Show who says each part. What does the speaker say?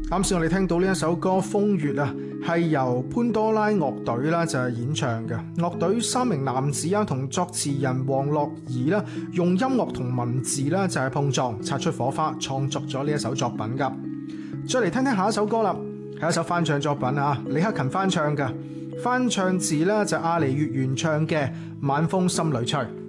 Speaker 1: 啱先我哋聽到呢一首歌《風月》啊，係由潘多拉樂隊啦就係演唱嘅。樂隊3名男子啊同作詞人王樂儀啦，用音樂同文字啦就係碰撞，擦出火花，創作咗呢一首作品噶。再嚟聽聽下一首歌啦，係一首翻唱作品啊，李克勤翻唱嘅，翻唱自啦就阿尼月原唱嘅《晚風心裏吹》。